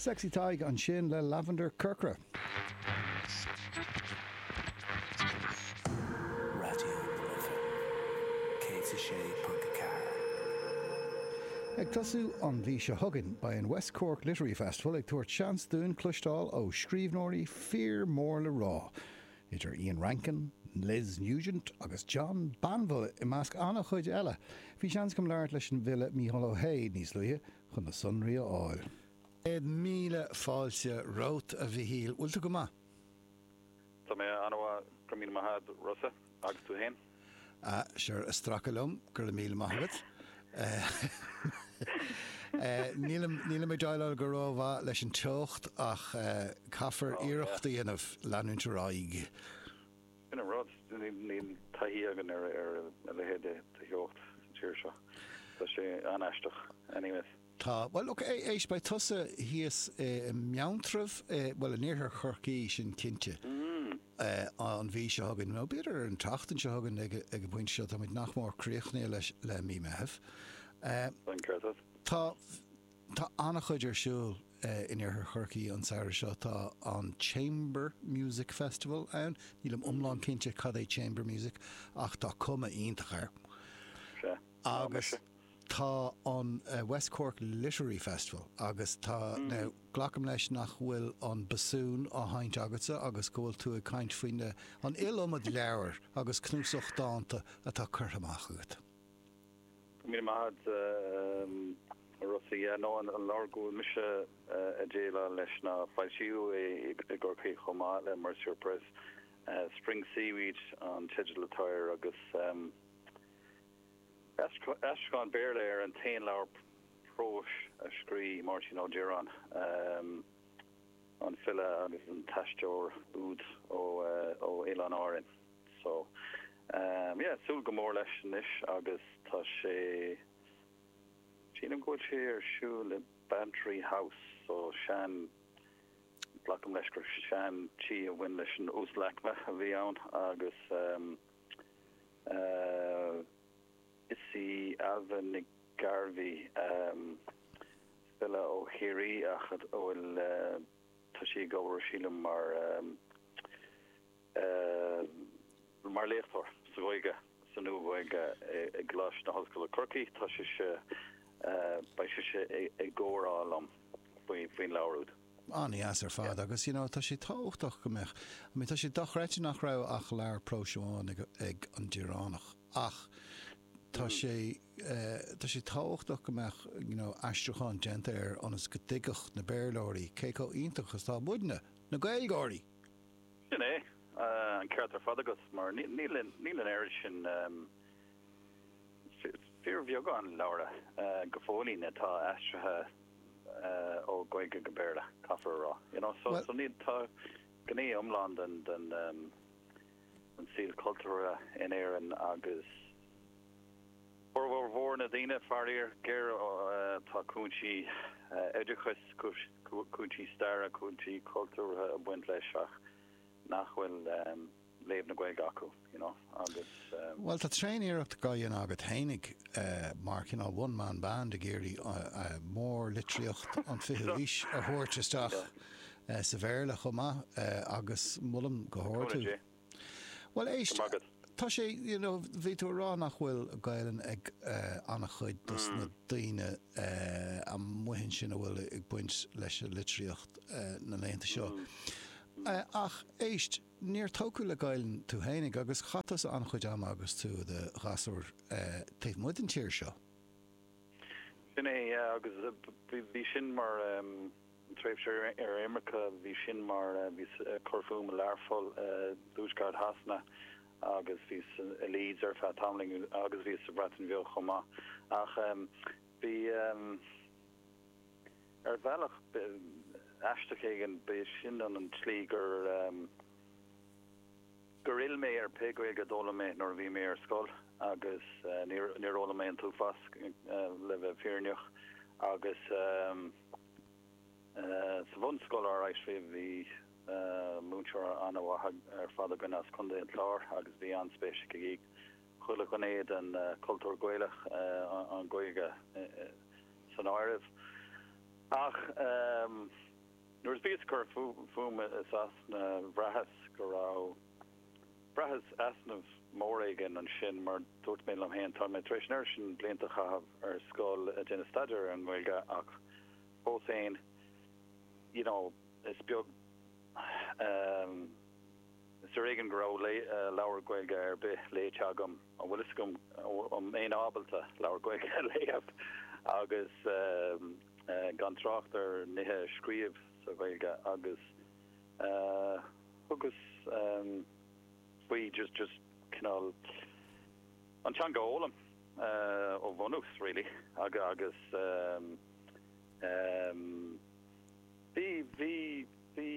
Sexy Taig an sin le Lavender Kirkra. Ag tasú an bhí se thugann ba an West Cork Literary Festival ag tuairt seans dún cloisteáil ó scríbhneoirí Fear Mór le Rá. Idir Ian Rankin, Liz Nugent agus John Banville I measc anna chuid eile. Bhí seans go leart leis an bhile Mícheál Ó Héad níos luithe chun na sunraí áil. 1,000 fáilte rót a bhí híl. Bhfuil tú go maith? Tá mé anha go míle maithad Rosa agus tú hain. Seir a strachalum gur 1,000 maithagad. Níl mé dáile go rábha leis an teocht ach caafar iireachta dhéanamh leanúint raig. Bhín an rud níl taí agan ar lehéide teocht tíir seo. Tá sé anaisteach anyways. Tá, well, look, éis bei tusa híos meantrah, well, a níorthar chorcaí sin cinnte an bhí se hagan. Nó beidir an tachtain se hagan ag a bhaint seo tá muid nach mór críochnaí leis le mí meheh. Tá anna chuid ar siúil in níorthar chorcaí an saoire seo tá an Chamber Music Festival ann. Nílam umlán cinnte cad é Chamber Music ach tá cuma iontachair. Agus tá an West Cork Literary Festival agus tá now glacham leis nach bhfuil an basún á haint agatsa agus gohfuil tú a caint faoine an ilomad leabhar agus cnúsach dáanta atá chuir amach agat. Mí mahad Rossi nó an largú mise a déile leis na fáilisiú I gcócaí chomá le Mercer Press Spring Seaweed an Tidial Attire agus Ashkan Bearlair and Tain Laur Prosh a scree Martin O'Geron on Filla agus an Tastor Oud o Ilan Oren. So yeah, sul gomor leis nish agus tá sé Chinam go sé ar siú le Bantry House so Shan Blackham Leshker Shan chi a win leis an Uslakma a bhí ann agus Isi Alvin Garvey Stella O'Hiri achad oil tashi go Rashilum mar leechtor soiga sanuga a glash na hospital Kirky tashi by a goralam fin laurud. Ani as ar fad agus tá sé táchtach go mech. I mean tá sé dochreite nach ra ach lear próisiúin ag an Diránach ach tá sé táchtach go mech aistrucháin gent ar anas go digach na bearlóirí céá ítachas tá budne na gailgáirí. Sinné an ceart ar fad agus mar níl an air sin fear bheagán Laura go fóí na tá aistrathe ó goige go bearla caafar rá. So need tá gné umland den an síl cultúra in éan agus vor na dine farir ger tá cúnti educhas cúnti star cúnti cultúra a buint leisach nachhfuil leib na gweig acu, agus well, tá tréiníireacht gaian agat hénig mar one-man band a géirí mór litríocht an fihuís a thuirteteach sa bhéirla chumá agus mullam go háirtú. Well, éist tá sé bhí tú rá nach bhfuil gaiilen ag anna chuid dus na daoine a muhin sin a bhfuil ag buint leis a litríocht na léanta seo. Ach éist níor tóú le gaiilen tú hénig agus chatas an chuid am agus tú de gasúir teith muid an tíir seo. Sinné agus bhí sin mar tréimhseir ar America bhí sin mar bhí corfúm learfol dúsgard hasna agus vís a Leeds ar fa tamling agus vís a Breton bheo chomá ach bhí ar bhealach aistechégan be sin an tlí gur il mé ar pegoig a dóla mé nor bhí mé ar scoil agus níróla mé an túfas le bheith fearneoch agus sa bhain scoil ar eisfé bhí mútear anhha ar fada gan as chundé an chlár agus bhí anspéise go gig chuile chun éiad an cultúr goilech an goige san áirih ach Nuair bíos gur fum is asna brahas go brahas asnah mór aigen an sin mar dúirt mé am héan tá mé treis neir sin blianta chahabh ar scoil déna staidir an bhfuilge ach fós éin, is beag is aigen go raibh leabhar gaeilge ar bith léite agam an bhfuil is gom éon ábalta leabhar gaeilge léamh agus gan tráchtar nithe scríomh sa bhfuilge agus we just kinál an teanga ólam ó bhunús really agus bhí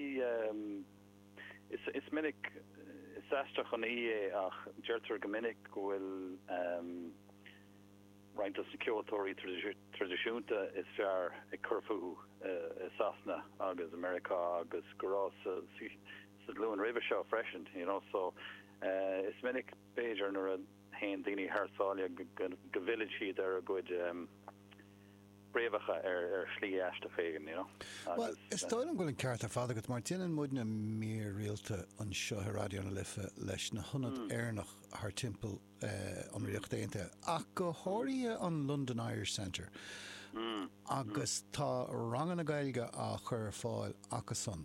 is minic is eisteach an é ach deirtar go minic go bhfuil Reintas security tradiisiúnta is fear ag curfú is asna agus America agus gorá sa luan river seo freisin, so is minic Beiger nor a hen dini harsália go village siad ar a good brevacha slí eiste fégan, Well, is stoilm goil an ceart ar fád agat mar tíanaan muidna mí réalta an seo radio na lifa leis na 100 airnach haar timppel an riocht déanta ach go háirithe an London Irish Centre agus tá rangan na gailge a chur fáil agus son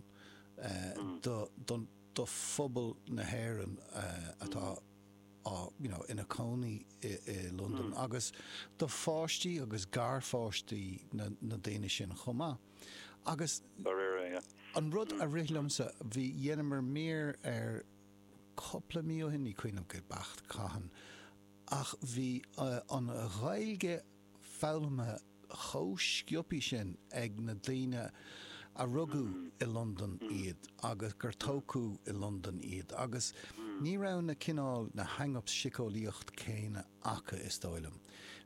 do phobal na héireann atá ina Coney I London agus do fáistí agus gar fáistí na déine sin chomá agus an rud a rilamsa bhí dhéanamar mér ar coppla mío hinní cuiinm go bacht caihan ach bhí an ghailge fáilme chósciopí sin ag na daine a rugú I London iad agus gur tócú I London iad agus ní raibh na cinál na hang-ups sicóíocht céine acha is dóilm.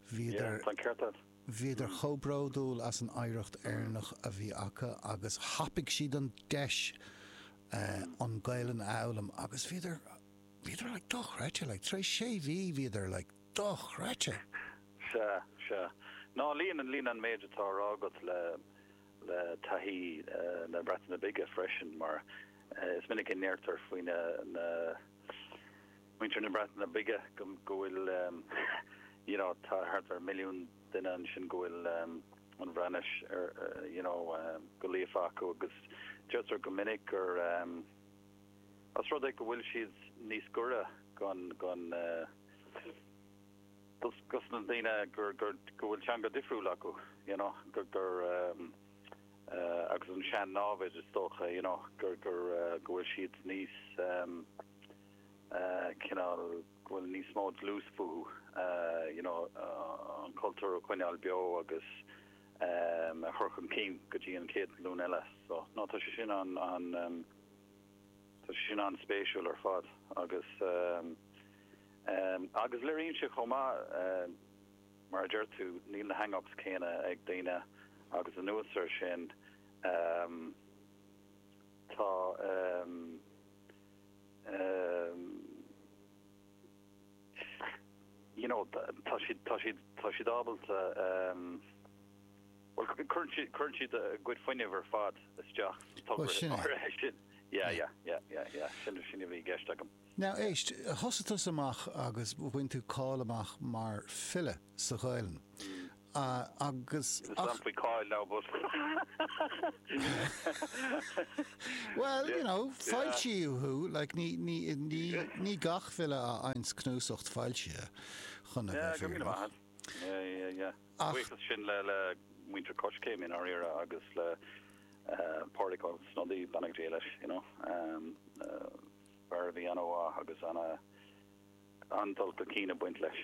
Bhíidir chobródúil as an éireacht airnach a bhí acha agus hapig siad an deis an gailen álam agus bhíidir le dochreite le trí sé bhíidir le dochreite. Se. Ná líon an méidetá agat le tahí na bretan na bige freisin mar is minic in neirtar faoine winter na bretan na bige gohfuil tá hart ar milliún duine an sin gohfuil an bhreanis go líomh acu agus just go minic ar as rud ag go bhfuil siad níos gura gan gus na daine gur bhfuil teanga difriúil acu gur agus an sean návid is stocha gur bhfuil siad níos bhfuil níos mód lúsfú an cultúr chuineáil beo agus a churchan cín go dtí an céad lún eile so ná tá sé sin an spéisiúil ar fad agus leíonn se chomá mar deirtú níl na hang-ups céine ag daine agus an nuasar sin tá tá si dábalta chuirn siad a good foiineh ar fad isteach sin bhí gceist agam. Now éist thosatas amach agus bhain tú cáil amach mar fille sa gháilen agus well fáiltíú like ní gach fille a eins knúsocht fáiltí chuna sin le winter coach came in áíire agus le páiricá snodí banach déiles bar bhí anóá agus andal go cína buint leis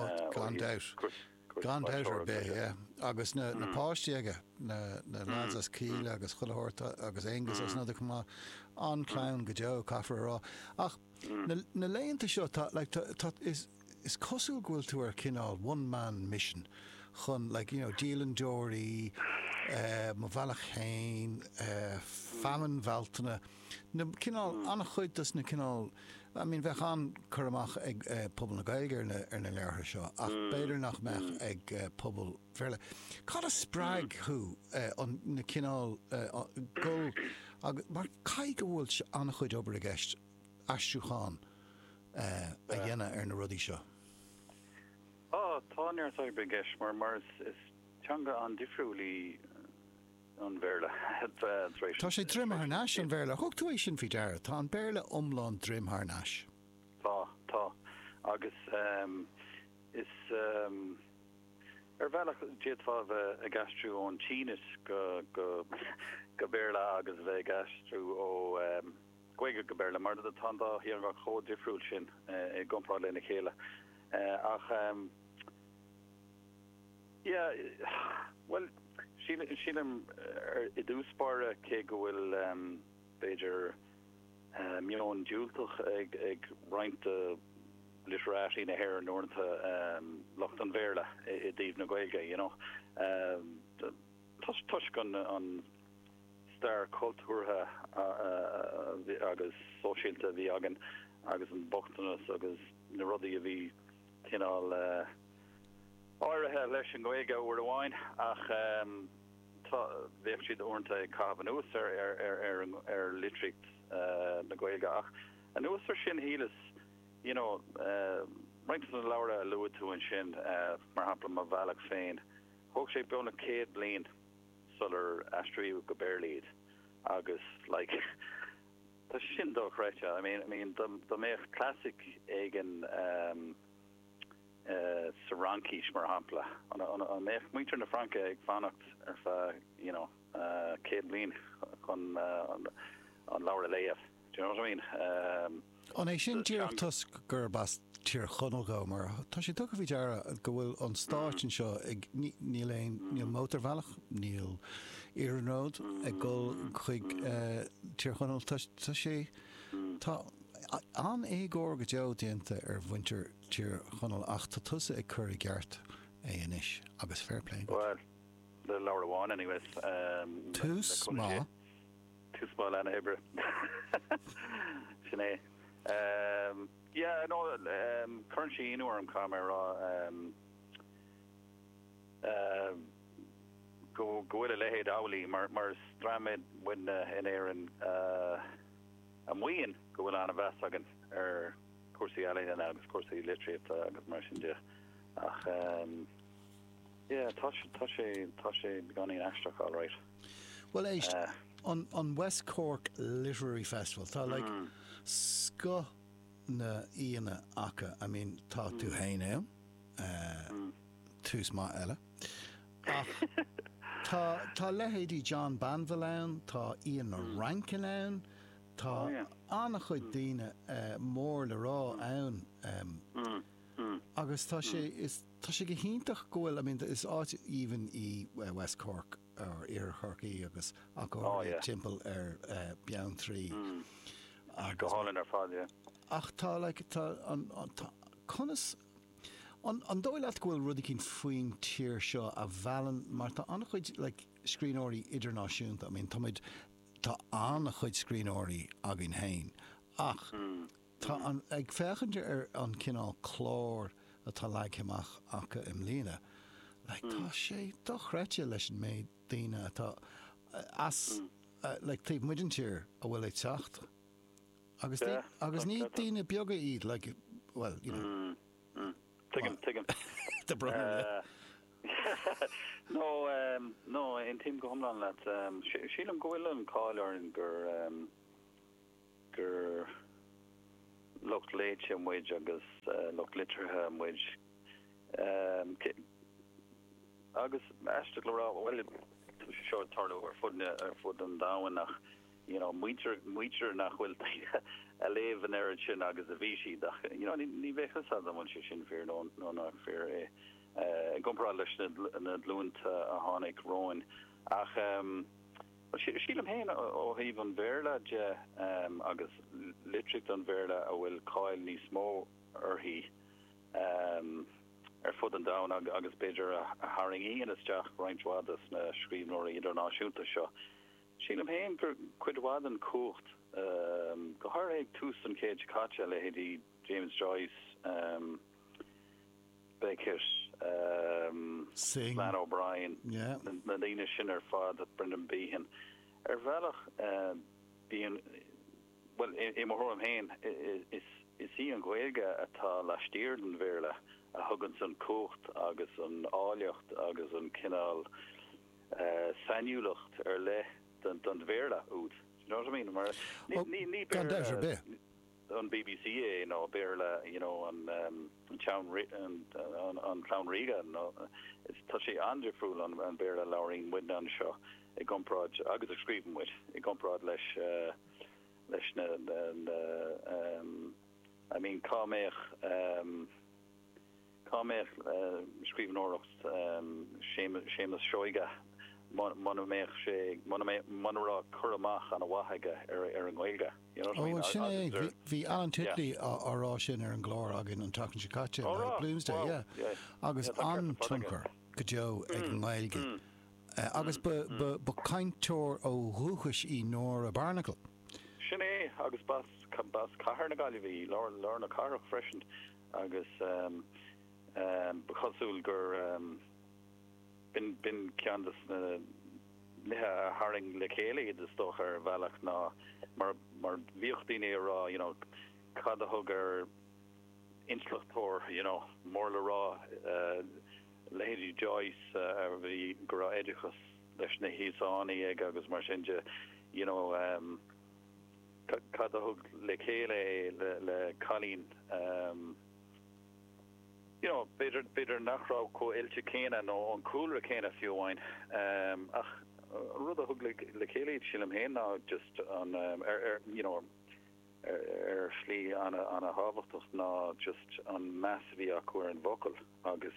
gan doubt ar bé agus na páistí aige na lads as cíle agus chuilhirta agus égus as nada cumá an clown go deo caithfar rá ach na léonnta seo is cosúil ghfuil tú ar cinál one man mission chun Dílan Dory má bhealach chéin famine bheltaine na cinál annach chuid na cinál I mean, bheith an chuach ag pobl na gaige ar na leirtha seo, ach beidir nach meach ag pobl fairle. Cad a sppraig chu an na cinál gul, mar cai go bhfuil anna chuid obair a gceist aistúcháin a dhéine ar na rudí seo? Tá near sa begeis mar is teanga an difriúlí an bhéle. Tá sé drimthar náis an bhéle. Thug tú é sin fhí deara, tá an béle omláin drimthar náis. Tá. Agus is bhealach déadfáh a gasstrú ón Tínas go béle agus bheith gasstrú ó Gweige go béle, mar a tandá hí an cho difriúil sin I gomprá lena chéile. Ach well, sílim I dúspáre cé go bhfuil Beiidir mion dúltach ag roiinte literáí na hair an ornta locht an bhéle I dtíobh na Gaeilge, you know. Tuis gan an star cultúrtha agus sosiálta bhí agan agus an bochtanas agus na rudaí a bhí cinál áirithe leis an Gaeilge uair amháin ach bheith siad ornta cabhan ús ar litricht na Gaeilge ach an úsar sin hílas, you know, reintas an leabhar a luath tú an sin mar hampla má bhealach féin thug sé beanna 100 bliain sular astraíú go béirlíad agus like tá sin dó chreite. I mean the méach classic éigen Sarankish mar hampla an méach muintir na Franca ag fannacht ar fa, you know, 100 bliain chun an leabhar léamh. Do you know what I mean? An é sin tíochttas gur bas tír chonal go mar tá sé tucha bhí deara go bhfuil an stáitin seo ag níl mótarbhealach, níl iarród ag gul chuig tír chonal tá sé tá an égóir go deo déanta ar bhaintear tír chonal ach tá tusa ag chur I gceart é inis agus fair play. Well, the leabhar amháin anyways. Tús má lena hebre. Sinné. Yeah, no, currently in our camera, go with a lehead awli, mar stramed when in Aaron, I'm wean go with on a vasagan or Corsi Allen and Agus Corsi literate Martian yeah, Tashe begun in Ashtok, all right. Well, on West Cork Literary Festival, tá like sco na íana acha, I mean, tá tú héine tús má eile. Tá lehéadí John Banville ann, tá Ian Rankin ann, tá anna chuid daoine mór le rá ann. Agus tá sé go híntach gohfuil, I mean, is áit even I West Cork or Ear Corky agus timple Bean 3. Go hálinn ar fad, yeah. Ach tá like tá conas an dóileat gohfuil rudí cinn faoin tír seo a bhealan mar tá anna chuid like scríbhneoirí idirnáisiúnta. I mean tá anna chuid scríbhneoirí agin hain ach tá ag fechanir ar an cinál chlór atá leigheach acha im lína like tá sé do chreite leis an méid daoine atá as like taobh muidir tír a bhfuil ag teacht. Agus ní daoine beaga iad, like, well, you know. Tiggin. The brother. No, in Tim go homlan lat. Sheelam go illan cáilear in gur locht léite an muid agus locht litrathe an muid. Agus eiste glorá, well, seo tarlú ar fud an dáhan nach, you know, muitir nach bhfuil a léh an air sin agus a bhísí, you know, ní bheitchas a bhain sé sin fear nó nach fear gomprá leis na dlúnta a tháinig roin. Ach, sílam héin ó híomh an bhéirla agus litricht an bhéirla a bhfuil cáil níos mó orthaí ar fud an dáin agus beidir a haring íon isteach roinnthádas na scríbhneoirí idirnáisiúnta seo. Sílam héin gur cuidhád an cuacht go háir ag tús an céid caite le héadí James Joyce, Beckett, Slan O'Brien, na daine sin ar fád at Brendan Behan. Ar bhealach bíon, well, I marthóram hain, is í an Gaeilge atá laistír den bhéirle a thugann san cócht agus an áiliocht agus an cinál saniúlacht ar le den bhéirle úd. You know what I mean? Mar ní bhéirle on BBC, Berla, on Clown Riga, it's touchy Andrew on Berla Laureen Windan Shaw, a gumprod, I got screaming with a gumprod lesh, I mean, Kamech, screaming Orox, Seamus Shoiga. Monomech Monora Kuramach and a Wahaga an Gaeilge. You know what I mean? Sinné hí Alan Titley árá sin ar an glór agin an takean Chicago Bloomsday, yeah. Agus an tunker go Joe ag an Gaeilge. Agus ba cainteoir ó rúchas í nóir a Barnacle. Sinné agus bas cahar na galibhí lár na carach freisin agus bachasúil gur bin Candace Niha Haring Lekele the stocher Valak na mar Vichtine ra, Kada Hugger Instructor, Morla Ra Lady Joyce the Gra Edicus Leshne Hisani Agus Marsinja, Kada Hug Lekele le Colleen bitter nachrau ko elche kena no on cooler kena few wine rudder hug le kele shillam hen now just on flee on a harvest na just on massive aqua and vocal agus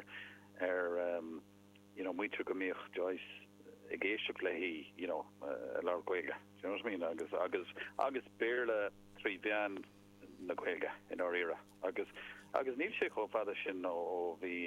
we took a mich Joyce egéisiach lehi lar Gaeilge, you know what I mean, agus bearle trí bhean na Gaeilge in our era agus níl sé cho fada sin ó bhí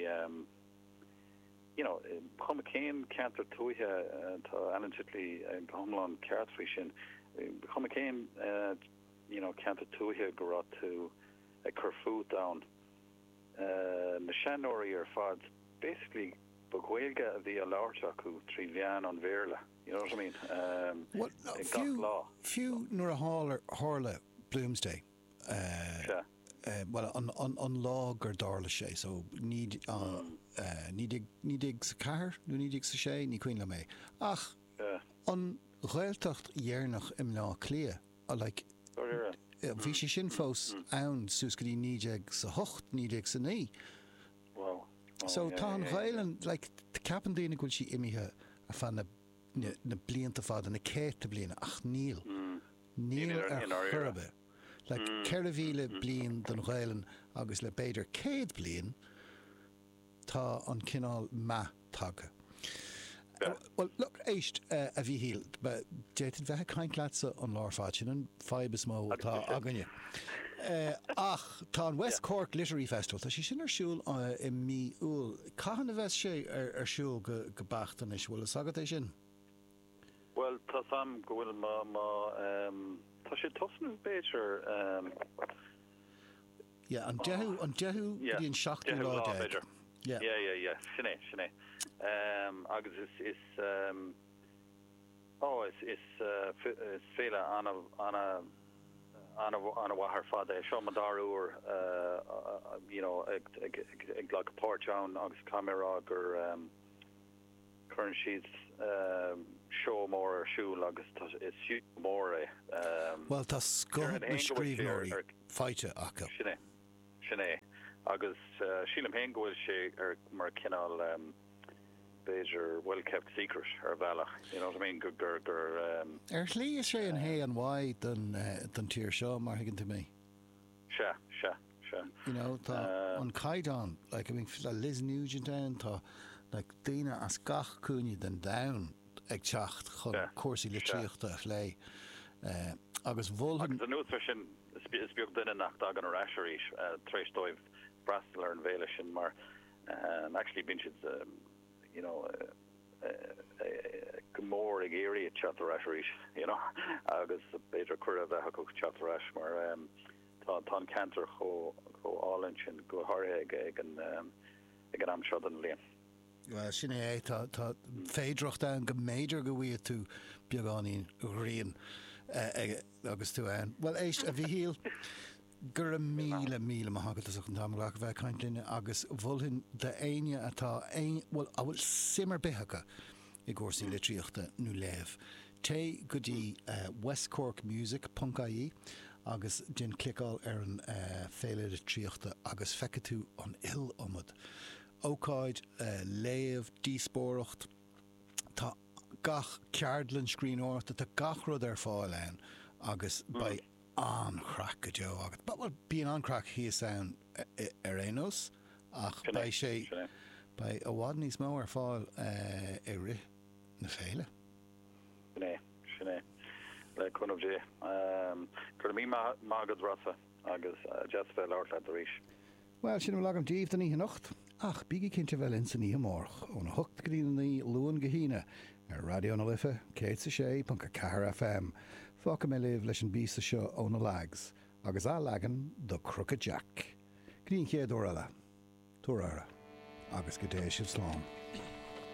chum céim cantar tuaithe tá Alan Titley an Homlan ceart faoi sin chum céim cantar tuaithe go rá tú a chur fút down na seanóirí ar fad basically ba Gaeilge a bhí a láirte acu trí bhean an bhéirle, you know what I mean? Few nuair a hála Bloomsday well an lá gur dála sé, so níd sa car nó níd sa sé ní cuin le mé ach an ghailtacht dhearnach im lá clia a bhí sé sin fós ann sus go dtí níd sa hocht níd sa ní so tá an ghailan capan daoine gúil sí imithe a fan na blianta fada na céta bliana ach níl ar churbe ceir bhíle blian don ghailan agus le beidir céad blian tá an cinál ma taga. Well, look, éist a bhí híl, but déitid bheith caintlaatsa an lárfáin an fibes mó tá aganne. Ach, tá an West Cork Literary Festival, tá sí sin ar siúl I mí úl. Cahan a bheith sé ar siúl go bachtan is bhfuil a sagad é sin? Well, tá sam go bhfuil tá sé tosnú béidir an dehu bhí an 7 lá Yeah, sinné. Agus is féile an a wahar fada seo madarúr ag le pórtán agus camera gur chun siad show mór ar siúil agus is siú mór well tá scóth na scríbhneoirí fáite acu sinné agus sílam hen gohfuil sé ar mar cinál Beir well-kept secret ar bhealach, you know what I mean? Gur lí is sé an hé an bhaid don tír seo mar higann tú mé. Se. You know, tá an caiidán, like I mean, Liz Nugent down, tá like daine as gach cúine den down ag teacht chun cuasaí le tríochta lé. Agus bhfuil an nuas sin is beag duine nach dag an rashirí tréis dóibh brastal an bhéile sin mar actually bin siad gomór le géirí chatteráis, agus beidir cura bheith go chatteráis mar tá cantar cho álann sin go háirthe ag an amseo an léon. Well, sin é tá féidireacht an go méidir go bhfuil tú beagáín rion agus tú an. Well, éist a bhí híal gur míle maithagatas an tamach bheith caiintlíine agus bhfuilhin de aine atá bhfuil a bhfuil simar bethecha i gcósaí litríochta nó léamh. Té go dtí West Cork Music.ie agus din clicáil ar an féile tríochta agus feice tú an il-omad. Ócáid léamh díspóireacht tá gach ceardlann scrín áirta tá gach rud ar fáil ann agus ba an-crack go deo agat. But bíon an-crack híos ann ar énos ach ba sé ba a bhád níos mó ar fáil i ri na féile. Sinné le chunmh dé. Gur mí mágad rasa agus just fel áir le ríis. Well, sin bhfuil agam díomh den ihe nocht ach bíigi cinnte bhfuil in san ihe mórch ón hocht grínaí luan go híine ar radio na lifa cé.4 FM fáca mé libh leis an bísa seo ó na lags agus á legan do Crooked Jack. Grín chéad ó eile, túra agus go dé sibh slán.